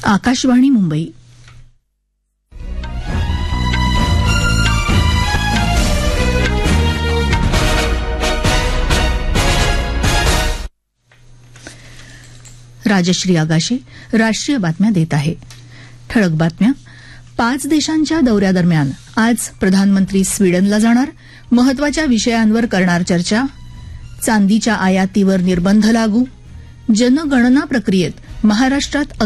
आकाशवाणी मुंबई. राजश्री आगाशे राष्ट्रीय बातम्या देत आहे. ठळक बातम्या. 5 देशांच्या दौऱ्यादरम्यान आज प्रधानमंत्री स्वीडनला जाणार. महत्वाच्या विषयांवर करणार चर्चा. चांदीच्या आयातीवर निर्बंध लागू. जनगणना प्रक्रियेत महाराष्ट्रात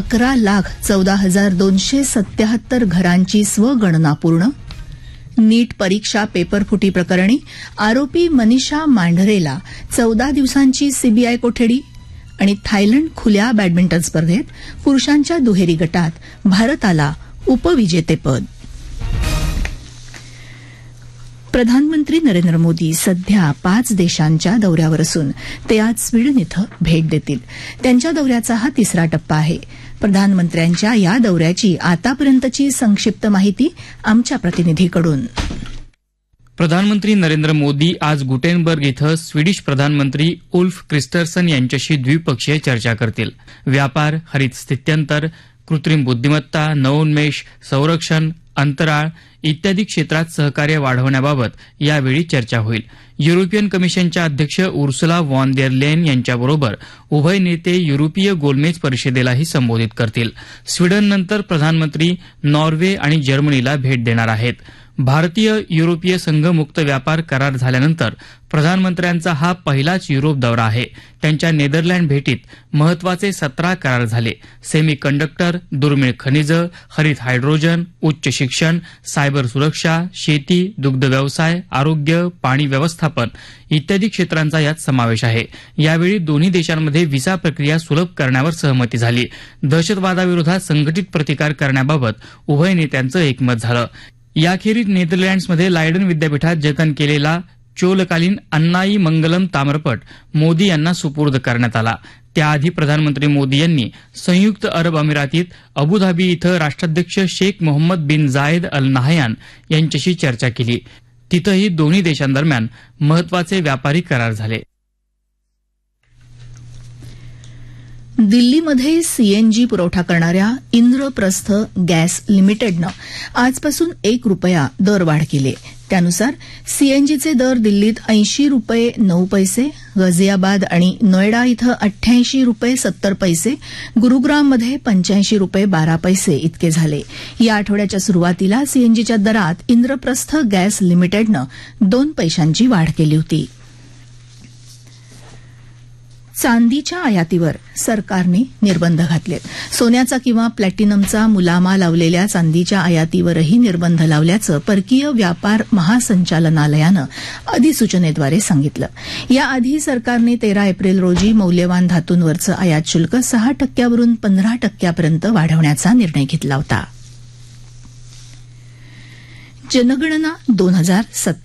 11,14,277 घरांची स्वगणना पूर्ण. नीट परीक्षा पेपरफुटी प्रकरणी आरोपी मनीषा मांढरेला 14 दिवसांची सीबीआय कोठडी. आणि थायलंड खुल्या बॅडमिंटन स्पर्धेत पुरुषांच्या दुहेरी गटात भारताला उपविजेतेपद. प्रधानमंत्री नरेंद्र मोदी सध्या 5 देशांच्या दौऱ्यावर असून ते आज स्वीडन इथं भेट देतील. त्यांच्या दौऱ्याचा हा 3रा टप्पा आहे. प्रधानमंत्र्यांच्या या दौऱ्याची आतापर्यंतची संक्षिप्त माहिती आमच्या प्रतिनिधीकडून. प्रधानमंत्री नरेंद्र मोदी आज गुटेनबर्ग इथं स्वीडिश प्रधानमंत्री उल्फ क्रिस्टर्सन यांच्याशी द्विपक्षीय चर्चा करतील. व्यापार, हरित स्थित्यंतर, कृत्रिम बुद्धिमत्ता, नवोन्मेष, संरक्षण, अंतराळ इत्यादी क्षेत्रात सहकार्य वाढवण्याबाबत यावेळी चर्चा होईल. युरोपियन कमिशनच्या अध्यक्ष उर्सुला व्हॉन देर लेन यांच्याबरोबर उभय नेते युरोपीय गोलमेज परिषदेलाही संबोधित करतील. स्वीडननंतर प्रधानमंत्री नॉर्वे आणि जर्मनीला भेट देणार आहेत. भारतीय युरोपीय संघ मुक्त व्यापार करार झाल्यानंतर प्रधानमंत्र्यांचा हा पहिलाच युरोप दौरा आहे. त्यांच्या नेदरलँड भेटीत महत्वाचे 17 करार झाले. सेमी कंडक्टर, दुर्मिळ खनिजं, हरित हायड्रोजन, उच्च शिक्षण, सायबर सुरक्षा, शेती, दुग्ध व्यवसाय, आरोग्य, पाणी व्यवस्थापन इत्यादी क्षेत्रांचा यात समावेश आहे. यावेळी दोन्ही देशांमध्ये व्हिसा प्रक्रिया सुलभ करण्यावर सहमती झाली. दहशतवादाविरोधात संघटित प्रतिकार करण्याबाबत उभय नेत्यांचं एकमत झालं. याखेरीज नेदरलँड्समध्ये लायडन विद्यापीठात जतन केलेला चोलकालीन अन्नाई मंगलम ताम्रपट मोदी यांना सुपूर्द करण्यात आला. त्याआधी प्रधानमंत्री मोदी यांनी संयुक्त अरब अमिरातीत अबुधाबी इथं राष्ट्राध्यक्ष शेख मोहम्मद बिन जायद अल नाहयान यांच्याशी चर्चा केली. तिथंही दोन्ही देशांदरम्यान महत्वाचे व्यापारी करार झाले. दिल्लीमध्ये सीएनजी पुरवठा करणाऱ्या इंद्रप्रस्थ गॅस लिमिटेडनं आजपासून ₹1 दरवाढ केली. त्यानुसार सीएनजीचे दर दिल्लीत ₹80.09, गाझियाबाद आणि नोएडा इथं ₹88.70, गुरुग्राममध्ये ₹85.12 इतके झाले. या आठवड्याच्या सुरुवातीला सीएनजीच्या दरात इंद्रप्रस्थ गॅस लिमिटेडनं 2 पैशांची वाढ केली होती. चांदीच्या आयातीवर सरकारने निर्बंध घातलेत. सोन्याचा किंवा प्लॅटिनमचा मुलामा लावलेल्या चांदीच्या आयातीवरही निर्बंध लावल्याचं परकीय व्यापार महासंचालनालयानं अधिसूचनेद्वारे सांगितलं. याआधी सरकारने 13 एप्रिल रोजी मौल्यवान धातूंवरचं आयात शुल्क 6% वरून 15% वाढवण्याचा निर्णय घेतला होता. जनगणना 2027